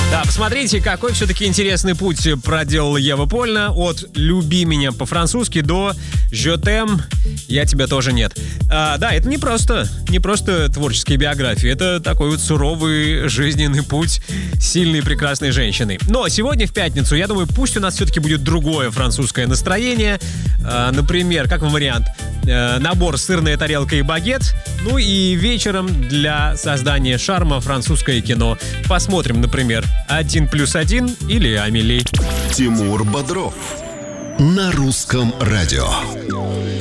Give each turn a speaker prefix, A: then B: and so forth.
A: Да, посмотрите, какой все-таки интересный путь проделала Ева Польна от «Люби меня» по-французски до «Je t'aime, я тебя тоже нет». Да, это не просто творческие биографии, это такой вот суровый жизненный путь сильной и прекрасной женщины. Но сегодня в пятницу, я думаю, пусть у нас все-таки будет другое французское настроение. Например, как вариант, набор «Сырная тарелка и багет». Ну и вечером для создания шарма французское кино. Посмотрим, например, «1+1» или «Амели».
B: Тимур Бодров на русском радио.